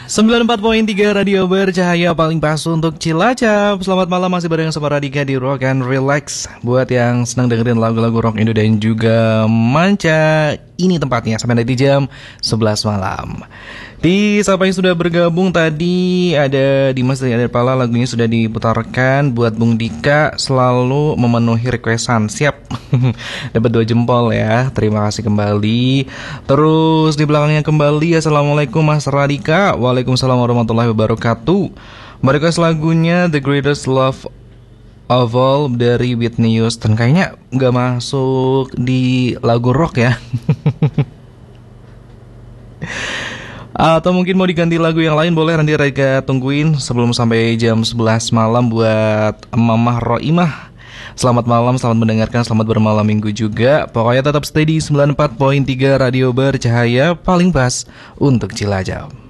94.3 Radio Bercahaya paling pas untuk Cilacap. Selamat malam, masih bareng sama Radika di Rock and Relax. Buat yang senang dengerin lagu-lagu rock Indo dan juga manca, ini tempatnya sampai nanti jam 11 malam. Di siapa yang sudah bergabung tadi, ada Dimas dari Aderpala, lagunya sudah diputarkan. Buat Bung Dika, selalu memenuhi requestan. Siap. Dapat 2 jempol ya. Terima kasih kembali. Terus di belakangnya kembali, Assalamualaikum Mas Radika. Waalaikumsalam warahmatullahi wabarakatuh. Merequest lagunya The Greatest Love of All dari Whitney Houston. Kayaknya gak masuk di lagu rock ya. Atau mungkin mau diganti lagu yang lain, boleh nanti Radika tungguin sebelum sampai jam 11 malam. Buat Mamah Roimah, selamat malam, selamat mendengarkan, selamat bermalam minggu juga. Pokoknya tetap stay di 94.3 Radio Bercahaya paling pas untuk Cilacap.